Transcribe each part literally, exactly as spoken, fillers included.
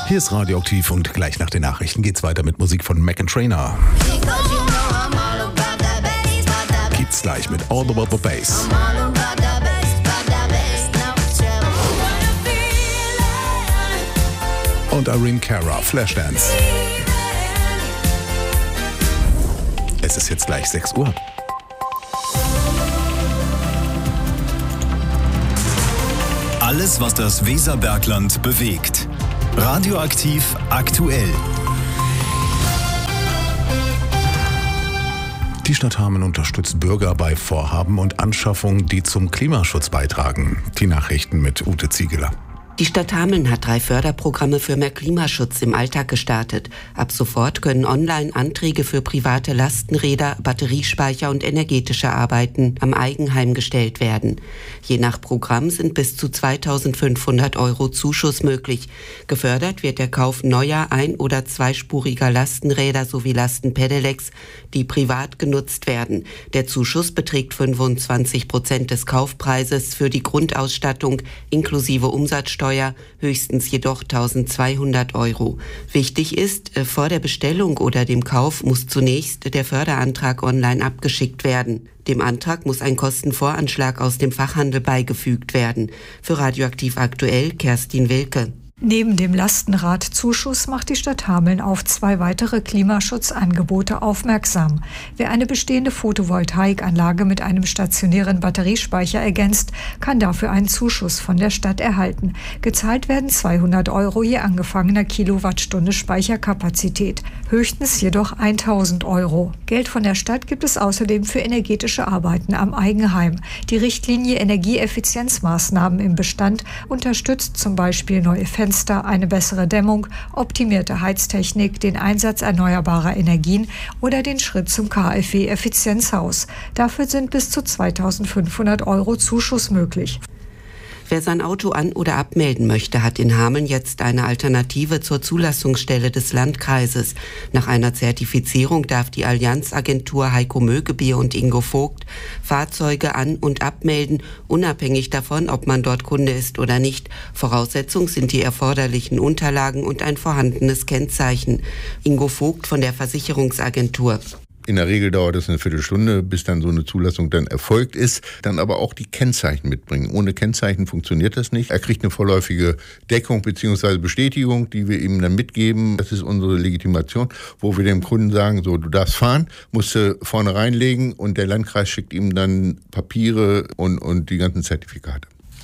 Hier ist Radioaktiv und gleich nach den Nachrichten geht's weiter mit Musik von Meghan Trainor. Geht's gleich mit All About the Bass. Und Irene Cara, Flashdance. Es ist jetzt gleich sechs Uhr. Alles, was das Weserbergland bewegt. Radioaktiv aktuell. Die Stadt Hameln unterstützt Bürger bei Vorhaben und Anschaffungen, die zum Klimaschutz beitragen. Die Nachrichten mit Ute Ziegeler. Die Stadt Hameln hat drei Förderprogramme für mehr Klimaschutz im Alltag gestartet. Ab sofort können online Anträge für private Lastenräder, Batteriespeicher und energetische Arbeiten am Eigenheim gestellt werden. Je nach Programm sind bis zu zweitausendfünfhundert Euro Zuschuss möglich. Gefördert wird der Kauf neuer ein- oder zweispuriger Lastenräder sowie Lastenpedelecs, die privat genutzt werden. Der Zuschuss beträgt fünfundzwanzig Prozent des Kaufpreises für die Grundausstattung inklusive Umsatzsteuer, höchstens jedoch eintausendzweihundert Euro. Wichtig ist, vor der Bestellung oder dem Kauf muss zunächst der Förderantrag online abgeschickt werden. Dem Antrag muss ein Kostenvoranschlag aus dem Fachhandel beigefügt werden. Für Radioaktiv aktuell Kerstin Wilke. Neben dem Lastenradzuschuss macht die Stadt Hameln auf zwei weitere Klimaschutzangebote aufmerksam. Wer eine bestehende Photovoltaikanlage mit einem stationären Batteriespeicher ergänzt, kann dafür einen Zuschuss von der Stadt erhalten. Gezahlt werden zweihundert Euro je angefangener Kilowattstunde Speicherkapazität, höchstens jedoch tausend Euro. Geld von der Stadt gibt es außerdem für energetische Arbeiten am Eigenheim. Die Richtlinie Energieeffizienzmaßnahmen im Bestand unterstützt zum Beispiel neue Fenster, eine bessere Dämmung, optimierte Heiztechnik, den Einsatz erneuerbarer Energien oder den Schritt zum K f W-Effizienzhaus. Dafür sind bis zu zweitausendfünfhundert Euro Zuschuss möglich. Wer sein Auto an- oder abmelden möchte, hat in Hameln jetzt eine Alternative zur Zulassungsstelle des Landkreises. Nach einer Zertifizierung darf die Allianzagentur Heiko Mögebier und Ingo Vogt Fahrzeuge an- und abmelden, unabhängig davon, ob man dort Kunde ist oder nicht. Voraussetzung sind die erforderlichen Unterlagen und ein vorhandenes Kennzeichen. Ingo Vogt von der Versicherungsagentur. In der Regel dauert es eine Viertelstunde, bis dann so eine Zulassung dann erfolgt ist. Dann aber auch die Kennzeichen mitbringen. Ohne Kennzeichen funktioniert das nicht. Er kriegt eine vorläufige Deckung bzw. Bestätigung, die wir ihm dann mitgeben. Das ist unsere Legitimation, wo wir dem Kunden sagen, so, du darfst fahren, musst du vorne reinlegen und der Landkreis schickt ihm dann Papiere und, und die ganzen Zertifikate.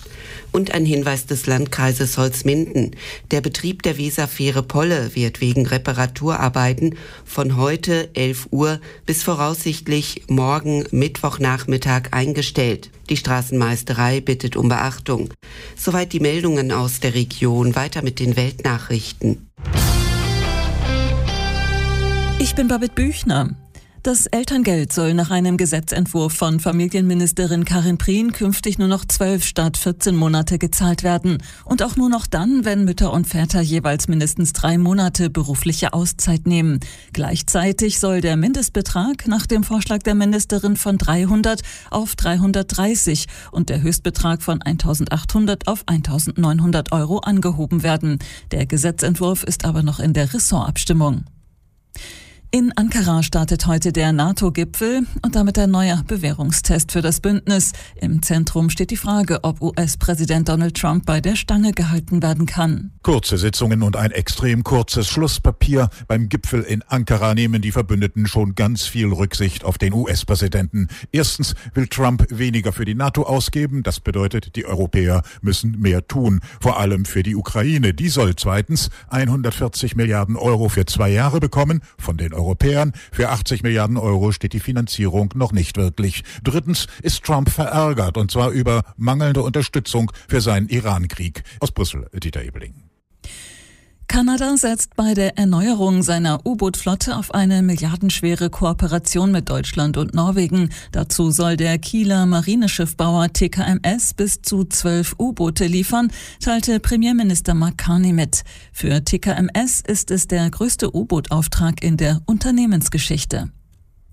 Und ein Hinweis des Landkreises Holzminden. Der Betrieb der Weserfähre Polle wird wegen Reparaturarbeiten von heute elf Uhr bis voraussichtlich morgen Mittwochnachmittag eingestellt. Die Straßenmeisterei bittet um Beachtung. Soweit die Meldungen aus der Region. Weiter mit den Weltnachrichten. Ich bin Babette Büchner. Das Elterngeld soll nach einem Gesetzentwurf von Familienministerin Karin Prien künftig nur noch zwölf statt vierzehn Monate gezahlt werden. Und auch nur noch dann, wenn Mütter und Väter jeweils mindestens drei Monate berufliche Auszeit nehmen. Gleichzeitig soll der Mindestbetrag nach dem Vorschlag der Ministerin von dreihundert auf dreihundertdreißig und der Höchstbetrag von eintausendachthundert auf eintausendneunhundert Euro angehoben werden. Der Gesetzentwurf ist aber noch in der Ressortabstimmung. In Ankara startet heute der NATO-Gipfel und damit ein neuer Bewährungstest für das Bündnis. Im Zentrum steht die Frage, ob U S-Präsident Donald Trump bei der Stange gehalten werden kann. Kurze Sitzungen und ein extrem kurzes Schlusspapier. Beim Gipfel in Ankara nehmen die Verbündeten schon ganz viel Rücksicht auf den U S-Präsidenten. Erstens will Trump weniger für die NATO ausgeben. Das bedeutet, die Europäer müssen mehr tun. Vor allem für die Ukraine. Die soll zweitens hundertvierzig Milliarden Euro für zwei Jahre bekommen von den Europäern. Für achtzig Milliarden Euro steht die Finanzierung noch nicht wirklich. Drittens ist Trump verärgert, und zwar über mangelnde Unterstützung für seinen Iran-Krieg. Aus Brüssel, Dieter Ebeling. Kanada setzt bei der Erneuerung seiner U-Boot-Flotte auf eine milliardenschwere Kooperation mit Deutschland und Norwegen. Dazu soll der Kieler Marineschiffbauer T K M S bis zu zwölf U-Boote liefern, teilte Premierminister Mark Carney mit. Für T K M S ist es der größte U-Boot-Auftrag in der Unternehmensgeschichte.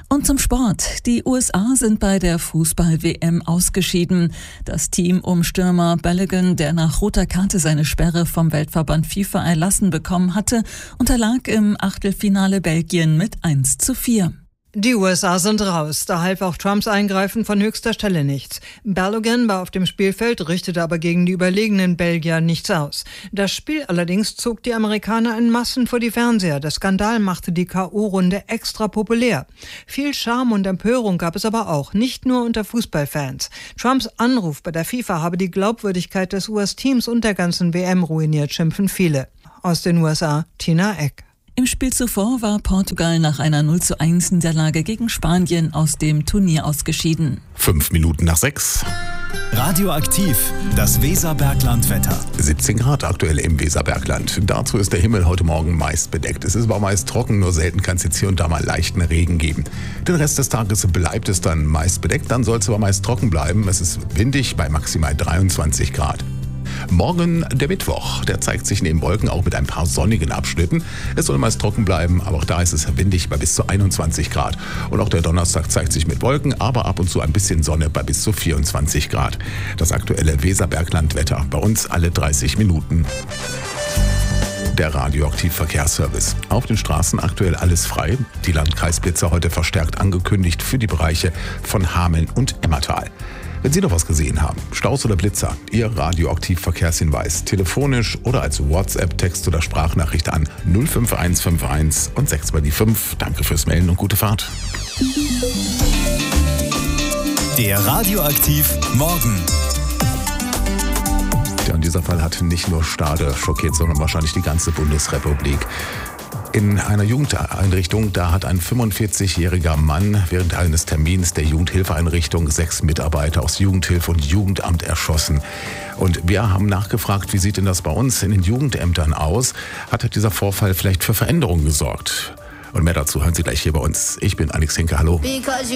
Und zum Sport. Die U S A sind bei der Fußball-W M ausgeschieden. Das Team um Stürmer Balogun, der nach roter Karte seine Sperre vom Weltverband FIFA erlassen bekommen hatte, unterlag im Achtelfinale Belgien mit eins zu vier. Die U S A sind raus, da half auch Trumps Eingreifen von höchster Stelle nichts. Balogun war auf dem Spielfeld, richtete aber gegen die überlegenen Belgier nichts aus. Das Spiel allerdings zog die Amerikaner in Massen vor die Fernseher. Der Skandal machte die K O-Runde extra populär. Viel Charme und Empörung gab es aber auch, nicht nur unter Fußballfans. Trumps Anruf bei der FIFA habe die Glaubwürdigkeit des U S-Teams und der ganzen W M ruiniert, schimpfen viele. Aus den U S A, Tina Eck. Im Spiel zuvor war Portugal nach einer null zu eins Niederlage gegen Spanien aus dem Turnier ausgeschieden. Fünf Minuten nach sechs. Radioaktiv, das Weserbergland-Wetter. siebzehn Grad aktuell im Weserbergland. Dazu ist der Himmel heute Morgen meist bedeckt. Es ist aber meist trocken, nur selten kann es jetzt hier und da mal leichten Regen geben. Den Rest des Tages bleibt es dann meist bedeckt, dann soll es aber meist trocken bleiben. Es ist windig bei maximal dreiundzwanzig Grad. Morgen der Mittwoch, der zeigt sich neben Wolken auch mit ein paar sonnigen Abschnitten. Es soll meist trocken bleiben, aber auch da ist es windig bei bis zu einundzwanzig Grad. Und auch der Donnerstag zeigt sich mit Wolken, aber ab und zu ein bisschen Sonne bei bis zu vierundzwanzig Grad. Das aktuelle Weserbergland-Wetter bei uns alle dreißig Minuten. Der Radioaktiv-Verkehrsservice. Auf den Straßen aktuell alles frei. Die Landkreisblitzer heute verstärkt angekündigt für die Bereiche von Hameln und Emmertal. Wenn Sie noch was gesehen haben, Staus oder Blitzer, Ihr Radioaktiv-Verkehrshinweis, telefonisch oder als WhatsApp, Text oder Sprachnachricht an null fünf eins fünf eins und sechs zwei fünf. Danke fürs Melden und gute Fahrt. Der Radioaktiv Morgen. Ja, und dieser Fall hat nicht nur Stade schockiert, sondern wahrscheinlich die ganze Bundesrepublik. In einer Jugendeinrichtung, da hat ein fünfundvierzigjähriger Mann während eines Termins der Jugendhilfeeinrichtung sechs Mitarbeiter aus Jugendhilfe und Jugendamt erschossen. Und wir haben nachgefragt, wie sieht denn das bei uns in den Jugendämtern aus? Hat dieser Vorfall vielleicht für Veränderungen gesorgt? Und mehr dazu hören Sie gleich hier bei uns. Ich bin Alex Hinke, hallo.